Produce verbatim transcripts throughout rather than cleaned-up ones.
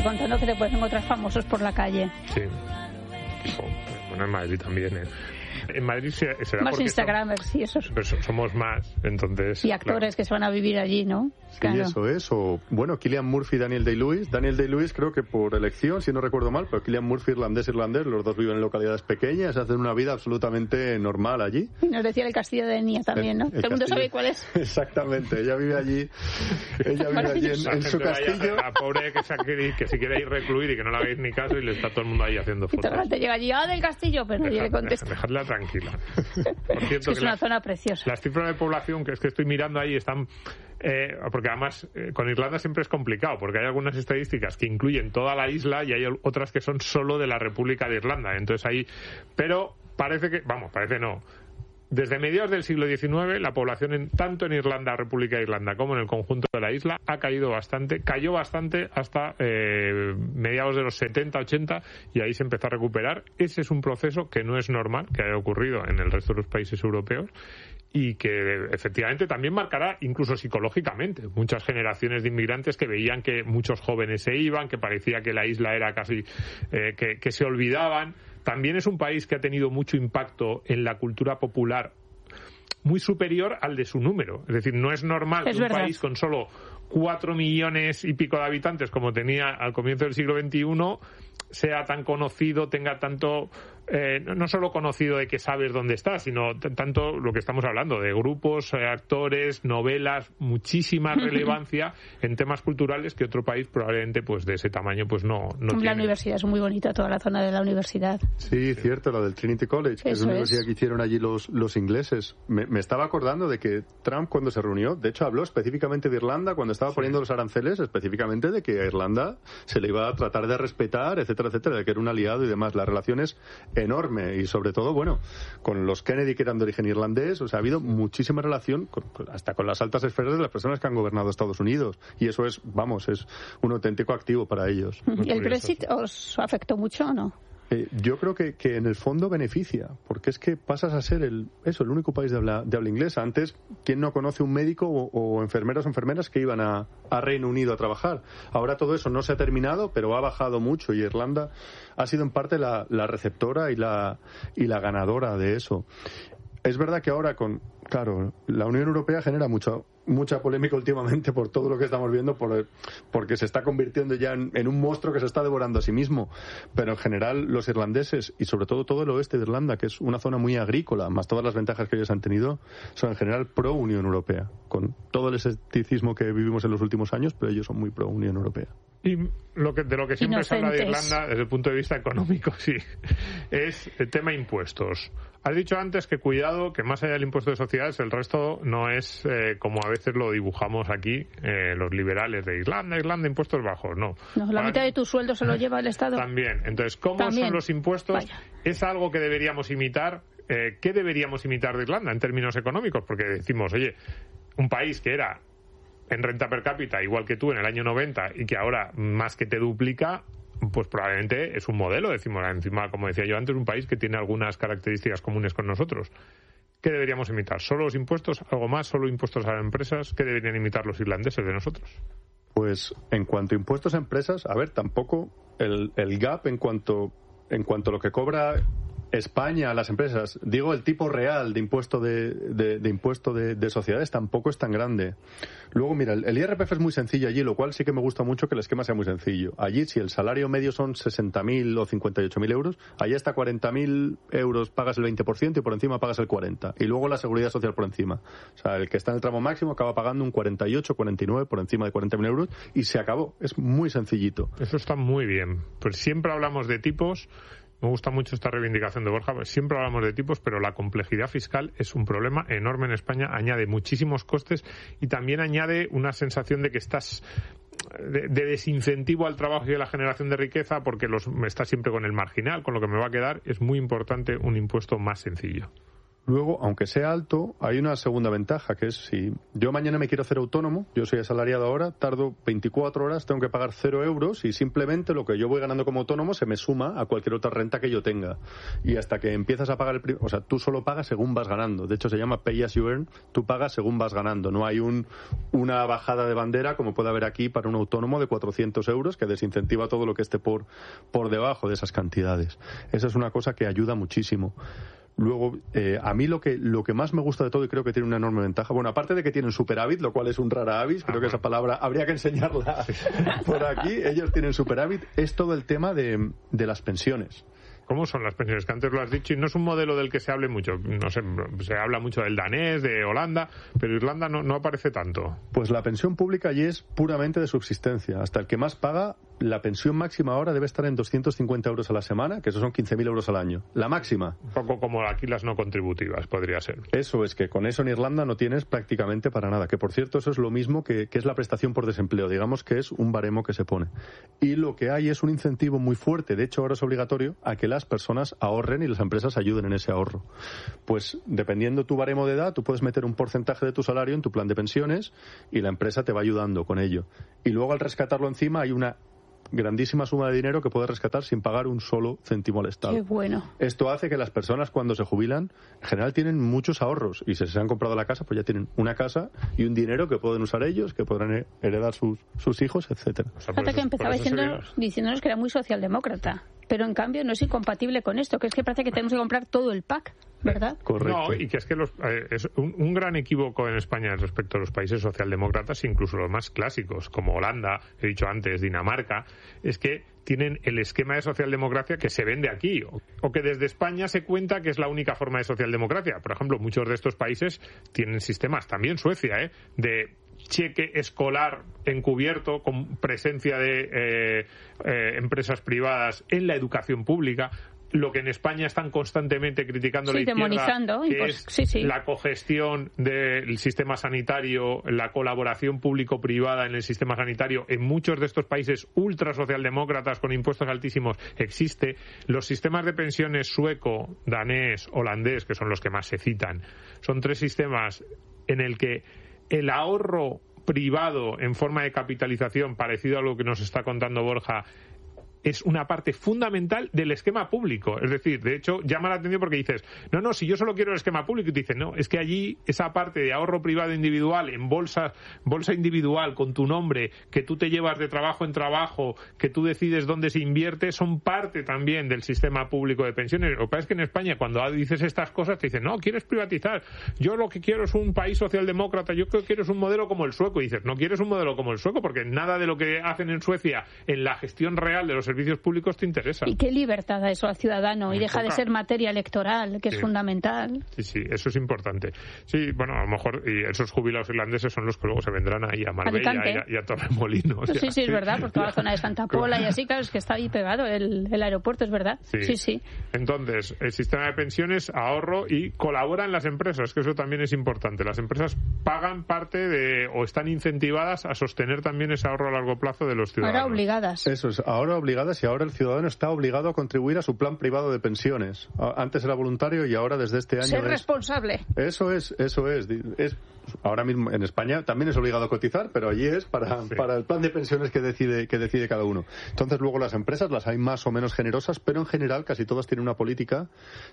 contando que te pueden encontrar famosos por la calle. Sí. Bueno, en Madrid también, ¿eh? En Madrid será más porque Instagramers, sí, eso. Pero somos más, entonces... Y actores, claro, que se van a vivir allí, ¿no? Sí, claro. eso es. O, bueno, Cillian Murphy y Daniel Day-Lewis. Daniel Day-Lewis creo que por elección, si no recuerdo mal, pero Cillian Murphy irlandés-irlandés, los dos viven en localidades pequeñas, hacen una vida absolutamente normal allí. Y nos decía el castillo de Enya también, ¿no? El, el Todo el mundo sabe cuál es. Exactamente, ella vive allí, ella vive allí en, en su castillo. La pobre que se, que se quiere ir recluir y que no le hagáis ni caso y le está todo el mundo ahí haciendo fotos. Y te llega allí, ah, del castillo, pero nadie le contesta. Dejadla tranquila. Por cierto, es que una las, zona preciosa. Las cifras de población que es que estoy mirando ahí están... Eh, porque además eh, con Irlanda siempre es complicado, porque hay algunas estadísticas que incluyen toda la isla y hay otras que son solo de la República de Irlanda. Entonces ahí... Pero parece que... Vamos, parece no... Desde mediados del siglo diecinueve, la población en, tanto en Irlanda, República de Irlanda, como en el conjunto de la isla, ha caído bastante, cayó bastante hasta eh, mediados de los setenta, ochenta, y ahí se empezó a recuperar. Ese es un proceso que no es normal que haya ocurrido en el resto de los países europeos y que efectivamente también marcará incluso psicológicamente muchas generaciones de inmigrantes que veían que muchos jóvenes se iban, que parecía que la isla era casi eh, que, que se olvidaban. También es un país que ha tenido mucho impacto en la cultura popular muy superior al de su número. Es decir, no es normal es que verdad. un país con solo cuatro millones y pico de habitantes como tenía al comienzo del siglo veintiuno sea tan conocido, tenga tanto... Eh, no solo conocido de que sabes dónde está, sino t- tanto lo que estamos hablando de grupos, eh, actores, novelas, muchísima relevancia en temas culturales que otro país probablemente pues de ese tamaño pues no, no la tiene. Universidad es muy bonita, toda la zona de la universidad. Sí, cierto, la del Trinity College, que Eso es una universidad es. que hicieron allí los, los ingleses. Me, me estaba acordando de que Trump cuando se reunió, de hecho habló específicamente de Irlanda cuando estaba sí. poniendo los aranceles, específicamente de que a Irlanda se le iba a tratar de respetar, etcétera, etcétera, de que era un aliado y demás. La relación es enorme y sobre todo, bueno, con los Kennedy que eran de origen irlandés, o sea, ha habido muchísima relación con, hasta con las altas esferas de las personas que han gobernado Estados Unidos y eso es, vamos, es un auténtico activo para ellos. ¿Y el Brexit os afectó mucho o no? Eh, yo creo que, que en el fondo beneficia, porque es que pasas a ser el eso el único país de habla, de habla inglesa. Antes, ¿quién no conoce un médico o, o enfermeros o enfermeras que iban a, a Reino Unido a trabajar? Ahora todo eso no se ha terminado, pero ha bajado mucho y Irlanda ha sido en parte la, la receptora y la, y la ganadora de eso. Es verdad que ahora con, claro, la Unión Europea genera mucho mucha polémica últimamente por todo lo que estamos viendo, por, porque se está convirtiendo ya en, en un monstruo que se está devorando a sí mismo. Pero en general los irlandeses, y sobre todo todo el oeste de Irlanda, que es una zona muy agrícola, más todas las ventajas que ellos han tenido, son en general pro Unión Europea, con todo el escepticismo que vivimos en los últimos años, pero ellos son muy pro Unión Europea. Y lo que, de lo que siempre se habla de Irlanda desde el punto de vista económico, sí, es el tema impuestos. Has dicho antes que cuidado, que más allá del impuesto de sociedades, el resto no es eh, como a veces lo dibujamos aquí eh, los liberales de Irlanda, Irlanda, impuestos bajos, no. No, la Para... mitad de tu sueldo se lo lleva el Estado. También. Entonces, ¿cómo También. son los impuestos? Vaya. Es algo que deberíamos imitar. Eh, ¿Qué deberíamos imitar de Irlanda en términos económicos? Porque decimos, oye, un país que era en renta per cápita igual que tú en el año noventa y que ahora más que te duplica, pues probablemente es un modelo, decimos, encima, como decía yo antes, un país que tiene algunas características comunes con nosotros. ¿Qué deberíamos imitar? ¿Solo los impuestos? ¿Algo más? ¿Solo impuestos a las empresas? ¿Qué deberían imitar los irlandeses de nosotros? Pues en cuanto a impuestos a empresas, a ver, tampoco el, el gap en cuanto en cuanto a lo que cobra España a las empresas, digo el tipo real de impuesto de, de, de impuesto de, de sociedades tampoco es tan grande. Luego, mira, el, el I R P F es muy sencillo allí, lo cual sí que me gusta mucho que el esquema sea muy sencillo. Allí, si el salario medio son sesenta mil o cincuenta y ocho mil euros, allí hasta cuarenta mil euros pagas el veinte por ciento y por encima pagas el cuarenta por ciento. Y luego la seguridad social por encima. O sea, el que está en el tramo máximo acaba pagando un cuarenta y ocho, cuarenta y nueve por encima de cuarenta mil euros y se acabó. Es muy sencillito. Eso está muy bien. Pues siempre hablamos de tipos. Me gusta mucho esta reivindicación de Borja, pues siempre hablamos de tipos, pero la complejidad fiscal es un problema enorme en España, añade muchísimos costes y también añade una sensación de que estás de, de desincentivo al trabajo y a la generación de riqueza porque los estás siempre con el marginal, con lo que me va a quedar. Es muy importante un impuesto más sencillo. Luego, aunque sea alto, hay una segunda ventaja, que es si yo mañana me quiero hacer autónomo, yo soy asalariado ahora, tardo veinticuatro horas, tengo que pagar cero euros y simplemente lo que yo voy ganando como autónomo se me suma a cualquier otra renta que yo tenga. Y hasta que empiezas a pagar el... Prim- o sea, tú solo pagas según vas ganando. De hecho, se llama Pay as you earn, tú pagas según vas ganando. No hay un una bajada de bandera como puede haber aquí para un autónomo de cuatrocientos euros que desincentiva todo lo que esté por, por debajo de esas cantidades. Esa es una cosa que ayuda muchísimo. Luego, eh, a mí lo que lo que más me gusta de todo, y creo que tiene una enorme ventaja, bueno, aparte de que tienen superávit, lo cual es un rara avis, creo que esa palabra habría que enseñarla por aquí, ellos tienen superávit, es todo el tema de, de las pensiones. ¿Cómo son las pensiones? Que antes lo has dicho y no es un modelo del que se hable mucho. No sé, se habla mucho del danés, de Holanda, pero Irlanda no, no aparece tanto. Pues la pensión pública allí es puramente de subsistencia. Hasta el que más paga, la pensión máxima ahora debe estar en doscientos cincuenta euros a la semana, que eso son quince mil euros al año. La máxima. Un poco como aquí las no contributivas, podría ser. Eso es, que con eso en Irlanda no tienes prácticamente para nada. Que por cierto, eso es lo mismo que, que es la prestación por desempleo. Digamos que es un baremo que se pone. Y lo que hay es un incentivo muy fuerte, de hecho ahora es obligatorio, a que las personas ahorren y las empresas ayuden en ese ahorro. Pues dependiendo tu baremo de edad, tú puedes meter un porcentaje de tu salario en tu plan de pensiones y la empresa te va ayudando con ello. Y luego al rescatarlo encima hay una grandísima suma de dinero que puedes rescatar sin pagar un solo céntimo al Estado. Qué bueno. Esto hace que las personas cuando se jubilan en general tienen muchos ahorros y si se han comprado la casa pues ya tienen una casa y un dinero que pueden usar ellos, que podrán heredar sus, sus hijos, etcétera. O sea, Fíjate que empezaba diciendo, diciéndonos que era muy socialdemócrata, pero en cambio no es incompatible con esto, que es que parece que tenemos que comprar todo el pack, ¿verdad? Correcto. No, y que es que los, eh, es un, un gran equívoco en España respecto a los países socialdemócratas, incluso los más clásicos, como Holanda, he dicho antes, Dinamarca, es que tienen el esquema de socialdemocracia que se vende aquí, o, o que desde España se cuenta que es la única forma de socialdemocracia. Por ejemplo, muchos de estos países tienen sistemas, también Suecia, ¿eh? de cheque escolar encubierto con presencia de eh, eh, empresas privadas en la educación pública. Lo que en España están constantemente criticando sí, la izquierda, demonizando, que pues, es sí, sí. la cogestión del sistema sanitario, la colaboración público-privada en el sistema sanitario, en muchos de estos países ultra socialdemócratas con impuestos altísimos existe. Los sistemas de pensiones sueco, danés, holandés, que son los que más se citan, son tres sistemas en el que el ahorro privado en forma de capitalización, parecido a lo que nos está contando Borja, es una parte fundamental del esquema público. Es decir, de hecho, llama la atención porque dices, no, no, si yo solo quiero el esquema público, y te dicen, no, es que allí esa parte de ahorro privado individual, en bolsa, bolsa individual, con tu nombre, que tú te llevas de trabajo en trabajo, que tú decides dónde se invierte, son parte también del sistema público de pensiones. Lo que pasa es que en España, cuando dices estas cosas, te dicen, no, quieres privatizar. Yo lo que quiero es un país socialdemócrata, yo creo que quiero es un modelo como el sueco. Y dices, no quieres un modelo como el sueco, porque nada de lo que hacen en Suecia en la gestión real de los servicios públicos te interesa. Y qué libertad da eso al ciudadano Muy y deja poca. de ser materia electoral, que Sí. es fundamental. Sí, sí, eso es importante. Sí, bueno, a lo mejor y esos jubilados irlandeses son los que luego se vendrán ahí a Marbella y a, y a Torremolinos. O sea, sí, sí, es verdad, por toda la zona de Santa Pola y así, claro, es que está ahí pegado el, el aeropuerto, es verdad. Sí. sí, sí. Entonces, el sistema de pensiones, ahorro y colaboran las empresas, que eso también es importante. Las empresas pagan parte de, o están incentivadas a sostener también ese ahorro a largo plazo de los ciudadanos. Ahora obligadas. Eso es, ahora obligadas y ahora el ciudadano está obligado a contribuir a su plan privado de pensiones. Antes era voluntario y ahora desde este año Ser es... responsable. Eso es, eso es. es ahora mismo en España también es obligado a cotizar, pero allí es para, sí. para el plan de pensiones que decide, que decide cada uno. Entonces luego las empresas las hay más o menos generosas, pero en general casi todas tienen una política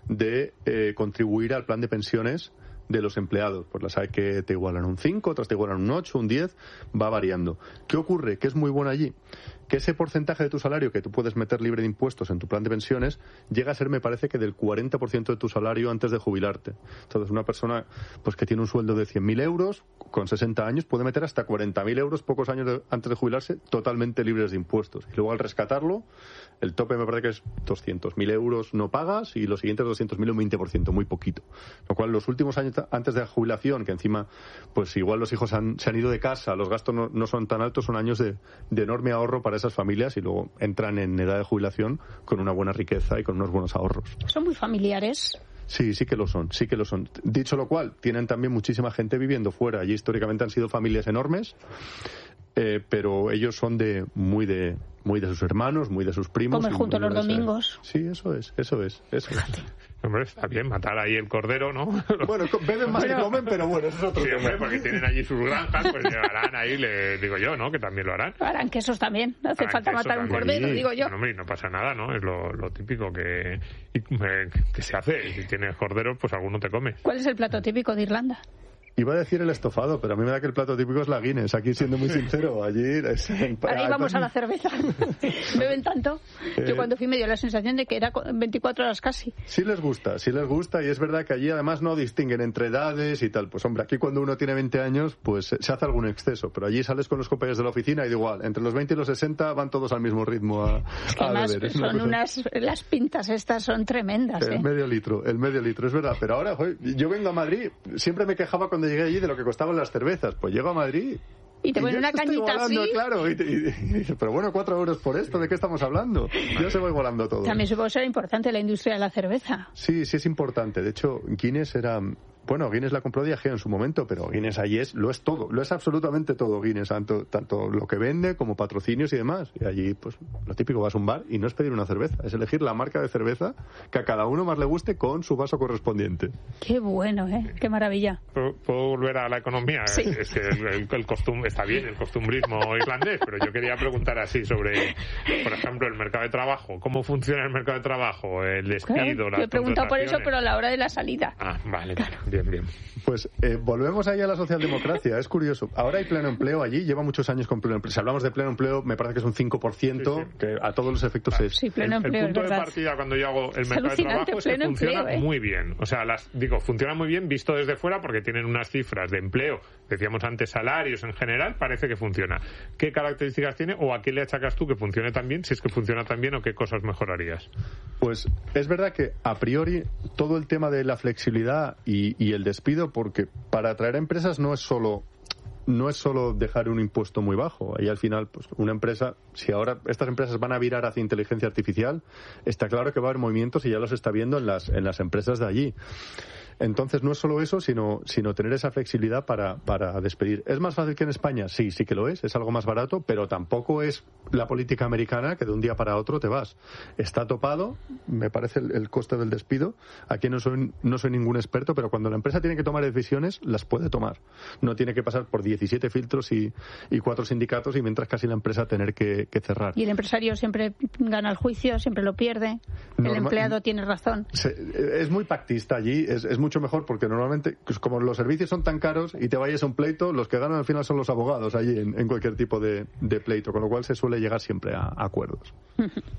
de eh, contribuir al plan de pensiones de los empleados. Pues las hay que te igualan un cinco, otras te igualan un ocho, un diez, va variando. ¿Qué ocurre? Que es muy bueno allí. Que ese porcentaje de tu salario que tú puedes meter libre de impuestos en tu plan de pensiones llega a ser, me parece, que del cuarenta por ciento de tu salario antes de jubilarte. Entonces, una persona pues que tiene un sueldo de cien mil euros, con sesenta años, puede meter hasta cuarenta mil euros pocos años de, antes de jubilarse, totalmente libres de impuestos. Y luego, al rescatarlo, el tope me parece que es doscientos mil euros no pagas y los siguientes doscientos mil un veinte por ciento, muy poquito. Lo cual, los últimos años antes de la jubilación, que encima, pues igual los hijos han, se han ido de casa, los gastos no, no son tan altos, son años de, de enorme ahorro para esas familias y luego entran en edad de jubilación con una buena riqueza y con unos buenos ahorros. Son muy familiares. Sí, sí que lo son, sí que lo son. Dicho lo cual, tienen también muchísima gente viviendo fuera. Allí históricamente han sido familias enormes. eh, pero ellos son de muy de muy de sus hermanos, muy de sus primos. Comen juntos los domingos. Sí, eso es, eso es, eso es. Hombre, está bien matar ahí el cordero, ¿no? Bueno, beben más que comen, pero bueno, eso es otro sí, tema. Hombre, porque tienen allí sus granjas, pues llevarán ahí, le digo yo, ¿no? Que también lo harán. Harán quesos también, no hace harán falta matar un también. cordero, digo yo. Bueno, hombre, y no pasa nada, ¿no? Es lo, lo típico que, que se hace. Y si tienes cordero, pues alguno te come. ¿Cuál es el plato típico de Irlanda? Iba a decir el estofado, pero a mí me da que el plato típico es la Guinness. Aquí, siendo muy sincero, allí... Es, Ahora íbamos a la cerveza. Beben tanto. Yo Eh, cuando fui me dio la sensación de que era veinticuatro horas casi. Sí les gusta, sí les gusta, y es verdad que allí además no distinguen entre edades y tal. Pues hombre, aquí cuando uno tiene veinte años, pues se hace algún exceso, pero allí sales con los compañeros de la oficina y da igual, entre los veinte y los sesenta van todos al mismo ritmo a, Es que a además beber. Es son cosa... unas... Las pintas estas son tremendas, El ¿eh? medio litro, el medio litro, es verdad. Pero ahora, joder, yo vengo a Madrid, siempre me quejaba cuando llegué allí de lo que costaban las cervezas. Pues llego a Madrid... Y te ponen una estoy cañita volando, así. Claro, y, y, y dices, pero bueno, cuatro euros por esto, ¿de qué estamos hablando? Ya se va volando todo. También supongo que será importante la industria de la cerveza. Sí, sí es importante. De hecho, Guinness era... Bueno, Guinness la compró Diageo en su momento, pero Guinness allí es, lo es todo, lo es absolutamente todo Guinness, tanto, tanto lo que vende como patrocinios y demás. Y allí, pues, lo típico, vas a un bar y no es pedir una cerveza, es elegir la marca de cerveza que a cada uno más le guste con su vaso correspondiente. Qué bueno, ¿eh? Qué maravilla. ¿Puedo, puedo volver a la economía? Sí. Es que el, el, el costum, está bien el costumbrismo irlandés, pero yo quería preguntar así sobre, por ejemplo, el mercado de trabajo. ¿Cómo funciona el mercado de trabajo? El despido, Claro, las yo he preguntado por eso, contrataciones. pero a la hora de la salida. Ah, vale, claro. Bien, bien. Pues eh, volvemos ahí a la socialdemocracia, es curioso. Ahora hay pleno empleo allí, lleva muchos años con pleno empleo. Si hablamos de pleno empleo, me parece que es un cinco por ciento, Sí, sí. que a todos los efectos es... Sí, pleno el, empleo, el punto es de verdad. partida cuando yo hago el Es mercado de alucinante, trabajo es que pleno funciona empleo, ¿eh? muy bien. O sea, las digo, funciona muy bien visto desde fuera porque tienen unas cifras de empleo. Decíamos antes salarios en general, parece que funciona. ¿Qué características tiene o a qué le achacas tú que funcione tan bien? Si es que funciona tan bien o qué cosas mejorarías. Pues es verdad que a priori todo el tema de la flexibilidad y, y el despido, porque para atraer a empresas no es solo no es solo dejar un impuesto muy bajo. Ahí al final, pues una empresa, si ahora estas empresas van a virar hacia inteligencia artificial, está claro que va a haber movimientos y ya los está viendo en las en las empresas de allí. Entonces no es solo eso, sino, sino tener esa flexibilidad para, para despedir. ¿Es más fácil que en España? Sí, sí que lo es. Es algo más barato, pero tampoco es la política americana que de un día para otro te vas. Está topado, me parece, el, el coste del despido. Aquí no soy, no soy ningún experto, pero cuando la empresa tiene que tomar decisiones, las puede tomar. No tiene que pasar por diecisiete filtros y, y cuatro sindicatos y mientras casi la empresa tener que, que cerrar. Y el empresario siempre gana el juicio, siempre lo pierde. Normal- El empleado tiene razón. Se- es muy pactista allí, es, es mucho mejor porque normalmente, pues como los servicios son tan caros y te vayas a un pleito, los que ganan al final son los abogados allí en, en cualquier tipo de, de pleito, con lo cual se suele llegar siempre a, a acuerdos.